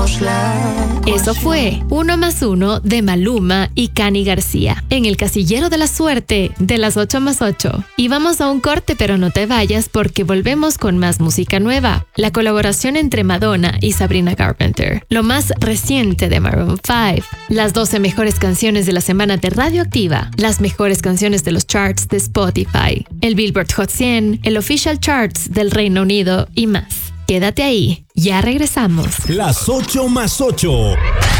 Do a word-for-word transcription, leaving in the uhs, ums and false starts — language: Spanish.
Eso fue Uno más Uno de Maluma y Cani García en el casillero de la suerte de las ocho más ocho. Y vamos a un corte, pero no te vayas porque volvemos con más música nueva. La colaboración entre Madonna y Sabrina Carpenter. Lo más reciente de Maroon cinco. Las doce mejores canciones de la semana de Radioactiva. Las mejores canciones de los charts de Spotify. El Billboard Hot cien. El Official Charts del Reino Unido y más. Quédate ahí, ya regresamos. Las ocho más ocho.